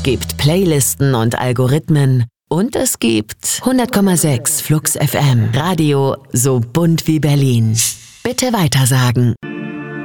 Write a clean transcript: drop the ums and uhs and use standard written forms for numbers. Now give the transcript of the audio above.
gibt Playlisten und Algorithmen. Und es gibt 100,6 Flux FM. Radio so bunt wie Berlin. Bitte weitersagen.